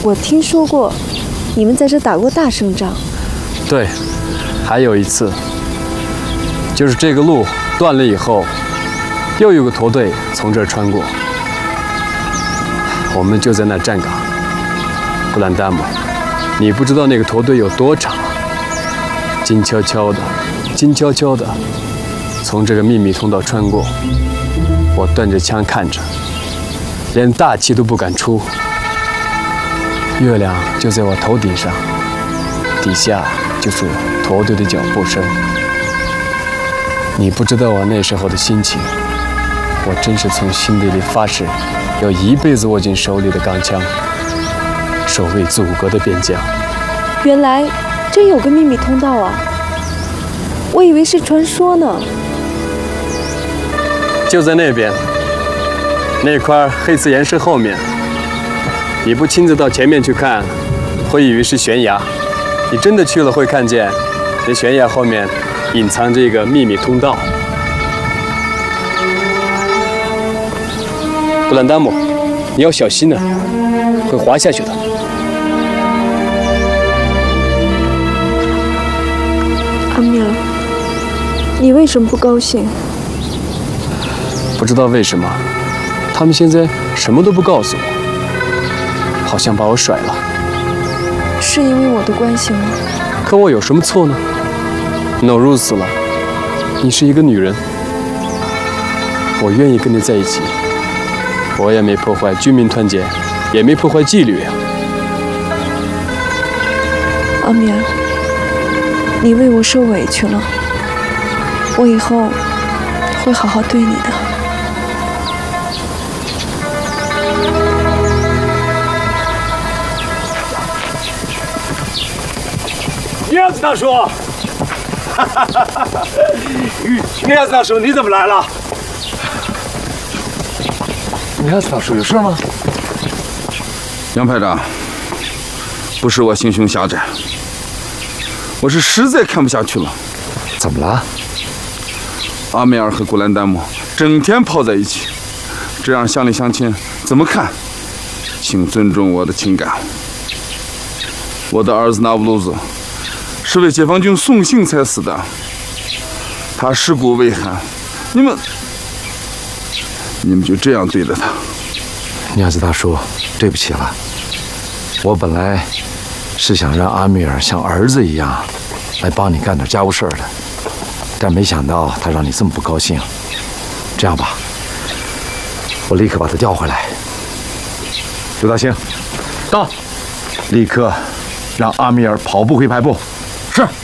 我听说过，你们在这打过大胜仗。 对，还有一次，就是这个路断了以后，又有个驼队从这儿穿过，我们就在那站岗。布兰丹姆，你不知道那个驼队有多长，静悄悄的，静悄悄的，从这个秘密通道穿过。我端着枪看着，连大气都不敢出。月亮就在我头顶上，底下就是驼队的脚步声。你不知道我那时候的心情，我真是从心底里发誓，要一辈子握紧手里的钢枪，守卫祖国的边疆。 原来真有个秘密通道啊！我以为是传说呢。 就在那边，那块黑色岩石后面。你不亲自到前面去看，会以为是悬崖。你真的去了，会看见那悬崖后面隐藏着一个秘密通道。布兰丹姆，你要小心呢，会滑下去的。 阿米尔，你为什么不高兴？ 不知道为什么，他们现在什么都不告诉我。好像把我甩了， 是因为我的关系吗？ 可我有什么错呢？诺如死了，你是一个女人，我愿意跟你在一起。我也没破坏军民团结，也没破坏纪律呀。 阿米尔，你为我受委屈了，我以后会好好对你的。 叶子大叔，叶子大叔，你怎么来了？ 叶子大叔有事吗？ 杨排长，不是我心胸狭窄，我是实在看不下去了。 怎么了？ 阿梅尔和古兰丹姆整天泡在一起，这样乡里乡亲怎么看？请尊重我的情感。我的儿子纳布鲁兹是为解放军送信才死的，他尸骨未寒，你们就这样对待他？ 娘子大叔，对不起了，我本来是想让阿米尔像儿子一样来帮你干点家务事的，但没想到他让你这么不高兴。这样吧，我立刻把他调回来。刘大兴，到，立刻让阿米尔跑步回排部。是。